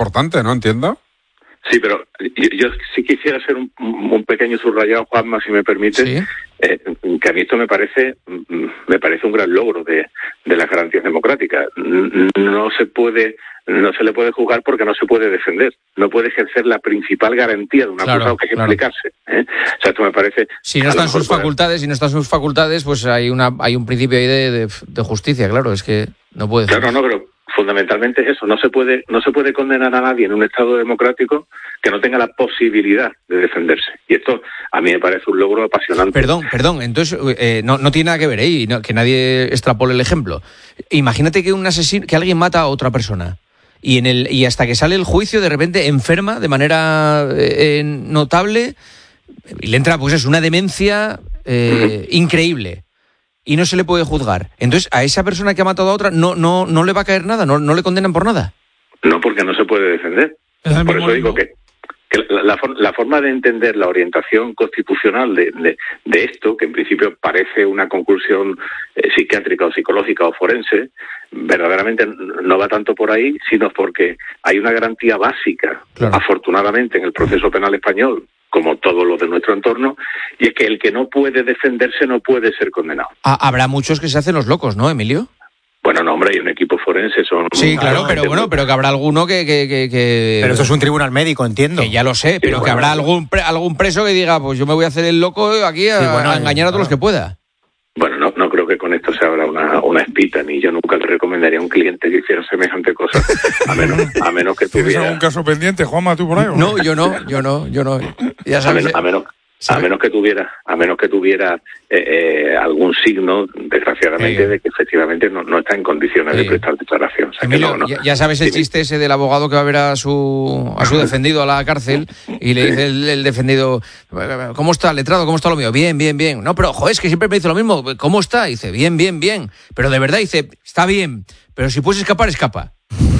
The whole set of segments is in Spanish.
importante, ¿no? Entiendo. Sí, pero yo sí quisiera hacer un pequeño subrayado, Juanma, si me permite, ¿Sí? Que a mí esto me parece un gran logro de las garantías democráticas. No se le puede juzgar porque no se puede defender. No puede ejercer la principal garantía de un acusado, que es explicarse. O sea, esto me parece... Si no están sus facultades, pues hay un principio ahí de justicia, claro, es que no puede... Claro, no, pero fundamentalmente es eso. No se puede condenar a nadie en un Estado democrático que no tenga la posibilidad de defenderse. Y esto a mí me parece un logro apasionante. Perdón, entonces no tiene nada que ver ahí, que nadie extrapole el ejemplo. Imagínate que que alguien mata a otra persona y hasta que sale el juicio de repente enferma de manera notable y le entra pues una demencia increíble. Y no se le puede juzgar. Entonces, a esa persona que ha matado a otra no le va a caer nada, no le condenan por nada. No, porque no se puede defender. Por eso digo que la forma de entender la orientación constitucional de esto, que en principio parece una conclusión psiquiátrica o psicológica o forense, verdaderamente no va tanto por ahí, sino porque hay una garantía básica, claro, afortunadamente en el proceso penal español, como todos los de nuestro entorno, y es que el que no puede defenderse no puede ser condenado. Habrá muchos que se hacen los locos, ¿no, Emilio? Bueno, no, hombre, hay un equipo forense, son... Sí, claro, pero que habrá alguno que... Pero eso es un tribunal médico, entiendo. Que ya lo sé, pero sí, que habrá algún preso que diga, pues yo me voy a hacer el loco aquí a engañar a todos los que pueda. Bueno, no creo que con esto se abra una espita, ni yo nunca le recomendaría a un cliente que hiciera semejante cosa, a menos que tuviera... ¿Tienes algún caso pendiente, Juanma, tú por ahí? No, yo no. Ya sabes. A menos que tuviera algún signo, desgraciadamente, de que efectivamente no está en condiciones de prestar declaración. O sea, Emilio, que no. Ya sabes el chiste ese del abogado que va a ver a su defendido a la cárcel y le dice el defendido, ¿cómo está, letrado? ¿Cómo está lo mío? Bien. No, pero, joder, es que siempre me dice lo mismo. ¿Cómo está? Y dice, bien. Pero de verdad dice, está bien, pero si puedes escapar, escapa.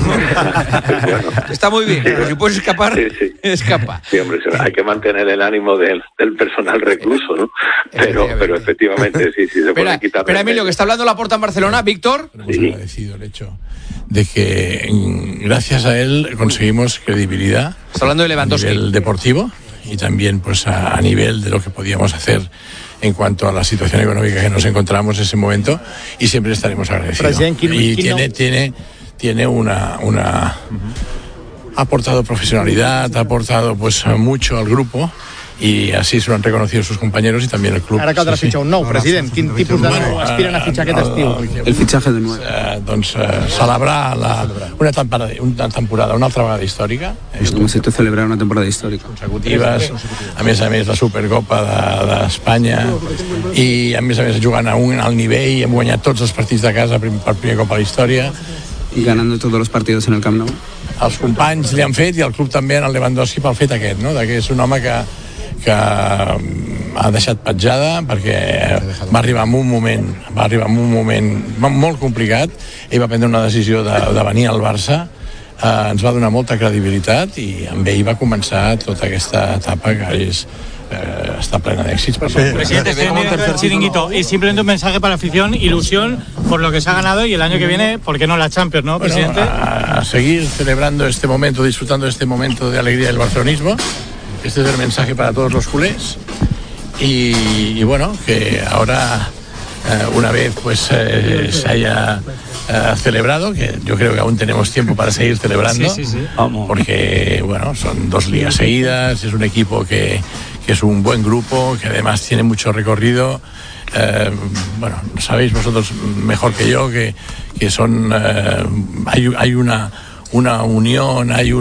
Bueno. Está muy bien, pero si puedes escapar, escapa. Sí, hombre, hay que mantener el ánimo del personal recluso, ¿no? Pero efectivamente sí se puede quitar. Pero Emilio, que está hablando Laporta en Barcelona, Víctor. Hemos agradecido el hecho de que gracias a él conseguimos credibilidad. Está hablando de Lewandowski. A nivel deportivo y también pues a nivel de lo que podíamos hacer en cuanto a la situación económica que nos encontramos en ese momento, y siempre estaremos agradecidos. Y tiene una ha aportado profesionalidad, ha aportado pues mucho al grupo, i així s'ho han reconocido sus compañeros y también el club. Ara caldrà fitxar un nou, president. Quin tipus de nou aspiren a fitxar aquest estiu? El fitxatge de nou. Doncs celebrar una temporada una altra vegada històrica. Pues necesito celebrar una temporada histórica. Consecutives, a més la Supercopa d'Espanya i a més jugant a un alt nivell, hem guanyat tots els partits de casa per primer cop a la història. Y ganando todos los partidos en el Camp Nou. Els companys li han fet i el club també en el Lewandowski pel fet aquest, no? Que és un home que ha deixat petjada perquè va arribar en un moment molt complicat. Ell va prendre una decisió de venir al Barça, ens va donar molta credibilitat i amb ell va començar tota aquesta etapa que está plena de éxitos. Presidente, estoy en directo del Chiringuito y simplemente un mensaje para la afición, ilusión por lo que se ha ganado y el año que viene, ¿por qué no la Champions, no, presidente? A seguir celebrando este momento, disfrutando de este momento de alegría del barcelonismo. Este es el mensaje para todos los culés y bueno, que ahora una vez pues se haya celebrado, que yo creo que aún tenemos tiempo para seguir celebrando, sí. Porque bueno, son 2 ligas seguidas, es un equipo que es un buen grupo, que además tiene mucho recorrido. Bueno, sabéis vosotros mejor que yo que son hay una unión, hay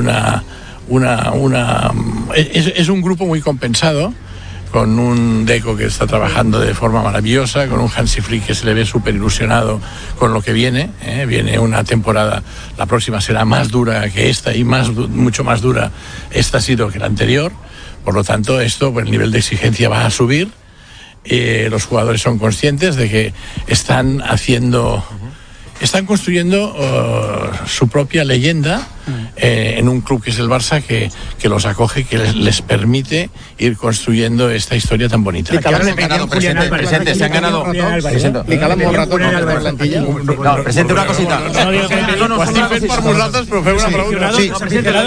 es un grupo muy compensado, con un Deco que está trabajando de forma maravillosa, con un Hansi Flick que se le ve súper ilusionado con lo que viene. Viene una temporada, la próxima será más dura que esta y mucho más dura esta ha sido que la anterior. Por lo tanto, esto, pues, el nivel de exigencia va a subir. Los jugadores son conscientes de que están construyendo su propia leyenda en un club que es el Barça, que los acoge, que les permite ir construyendo esta historia tan bonita. Presidente, se han ganado. Presidente, una cosita. Ho estic fent per vosaltres, però feu una pregunta. Sí,